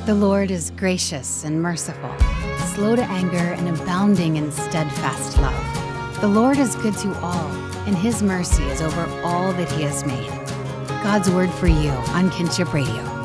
The Lord is gracious and merciful, slow to anger and abounding in steadfast love. The Lord is good to all, and his mercy is over all that he has made. God's word for you on Kinship Radio.